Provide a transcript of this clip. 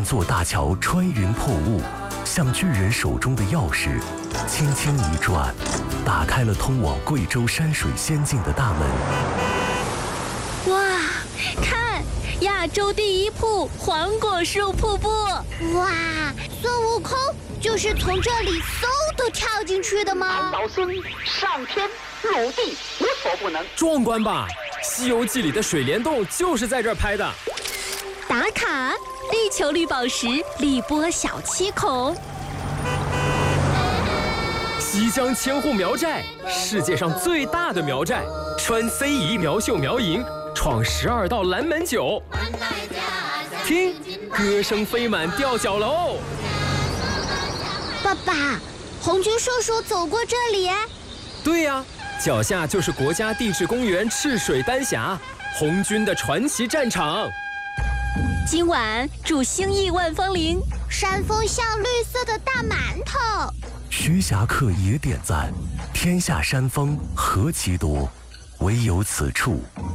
座大桥穿云破雾，像巨人手中的钥匙，轻轻一转，打开了通往贵州山水仙境的大门。 哇，看，亚洲第一瀑黄果树瀑布！ 哇，孙悟空就是从这里嗖的跳进去的吗？ 老孙上天入地无所不能， 壮观吧？《西游记》里的水帘洞就是在这儿拍的。 打卡，地球绿宝石荔波小七孔。 西江千户苗寨，世界上最大的苗寨，穿非遗苗绣苗银，闯12道蓝门酒。听，歌声飞满吊脚楼。 爸爸，红军叔叔走过这里。 对呀，脚下就是国家地质公园赤水丹霞，红军的传奇战场。 今晚祝兴义万芳龄， 山峰像绿色的大馒头。 徐霞客也点赞：天下山峰何其多，唯有此处